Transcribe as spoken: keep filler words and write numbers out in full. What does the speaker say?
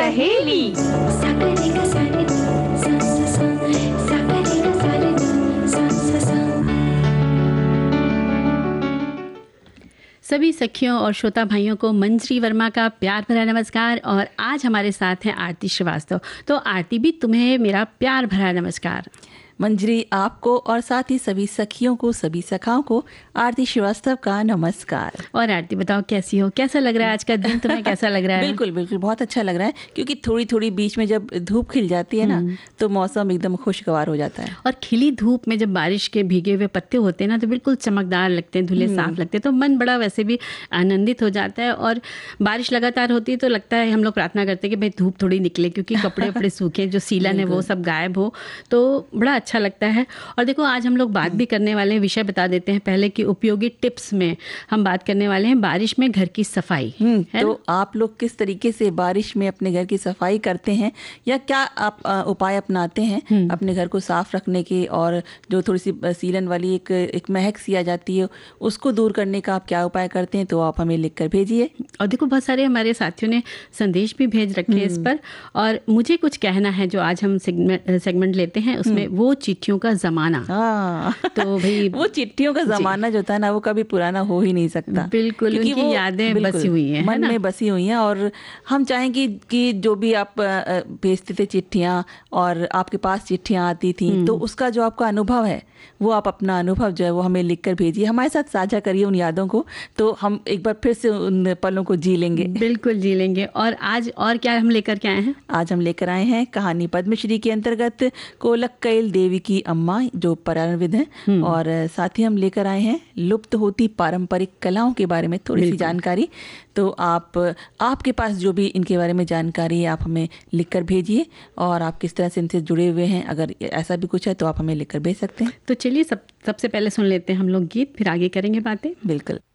सहेली। सभी सखियों और श्रोता भाइयों को मंजरी वर्मा का प्यार भरा नमस्कार। और आज हमारे साथ हैं आरती श्रीवास्तव। तो आरती भी तुम्हें मेरा प्यार भरा नमस्कार। मंजरी आपको और साथ ही सभी सखियों को, सभी सखाओं को आरती श्रीवास्तव का नमस्कार। और आरती बताओ कैसी हो, कैसा लग रहा है आज का दिन तुम्हें, कैसा लग रहा है? बिल्कुल बिल्कुल बहुत अच्छा लग रहा है, क्योंकि थोड़ी थोड़ी बीच में जब धूप खिल जाती है ना तो मौसम एकदम खुशगवार हो जाता है। और खिली धूप में जब बारिश के भीगे हुए पत्ते होते हैं ना तो बिल्कुल चमकदार लगते हैं, धुले साफ लगते हैं, तो मन बड़ा वैसे भी आनंदित हो जाता है। और बारिश लगातार होती है तो लगता है, हम लोग प्रार्थना करते हैं कि भाई धूप थोड़ी निकले, क्योंकि कपड़े वपड़े सूखे, जो सीलन है वो सब गायब हो, तो बड़ा अच्छा लगता है। और देखो आज हम लोग बात भी करने वाले हैं, विषय बता देते हैं पहले कि उपयोगी टिप्स में हम बात करने वाले हैं बारिश में घर की सफाई। है तो ना? आप लोग किस तरीके से बारिश में अपने घर की सफाई करते हैं, या क्या आप आ, उपाय अपनाते हैं अपने घर को साफ रखने के, और जो थोड़ी सी सीलन वाली एक एक महक सी आ जाती है उसको दूर करने का आप क्या उपाय करते हैं, तो आप हमें लिख कर भेजिए। और देखो बहुत सारे हमारे साथियों ने संदेश भी भेज रखे हैं इस पर, और मुझे कुछ कहना है जो आज हम सेगमेंट सेगमेंट लेते हैं उसमें, वो चिट्ठियों का जमाना। हाँ तो भाई वो चिट्ठियों का जमाना जो था ना वो कभी पुराना हो ही नहीं सकता। बिल्कुल, क्योंकि उनकी वो यादें बिल्कुल बसी हुई हैं, है मन ना? में बसी हुई हैं। और हम चाहेंगे कि जो भी आप अ, भेजते थे चिट्ठियाँ, और आपके पास चिट्ठियाँ आती थी, तो उसका जो आपका अनुभव है वो आप अपना अनुभव जो है वो हमें लिख कर भेजिए, हमारे साथ साझा करिए उन यादों को, तो हम एक बार फिर से उन पलों को जी लेंगे। बिल्कुल जी लेंगे। और आज और क्या हम लेकर के आए हैं? आज हम लेकर आए हैं कहानी पद्मश्री के अंतर्गत कोलक्कैल देवी की अम्मा, जो परानविद हैं, और साथ ही हम लेकर आए हैं लुप्त होती पारंपरिक कलाओं के बारे में थोड़ी सी जानकारी। तो आप आपके पास जो भी इनके बारे में जानकारी है आप हमें लिखकर भेजिए, और आप किस तरह से इनसे जुड़े हुए हैं, अगर ऐसा भी कुछ है तो आप हमें लिखकर भेज सकते हैं। तो चलिए सब सबसे पहले सुन लेते हैं हम लोग गीत, फिर आगे करेंगे बातें। बिल्कुल।